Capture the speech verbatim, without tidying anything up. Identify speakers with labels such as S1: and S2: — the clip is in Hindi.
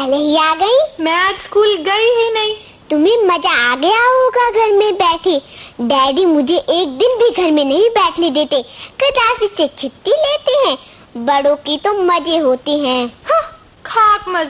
S1: पहले ही आ गई।
S2: मैं आज स्कूल गई ही नहीं।
S1: तुम्हें मजा आ गया होगा घर में बैठे। डैडी मुझे एक दिन भी घर में नहीं बैठने देते, कल ऑफिस से छुट्टी लेते हैं। बड़ों की तो मजे होते हैं।
S2: हाँ, खाक मजे।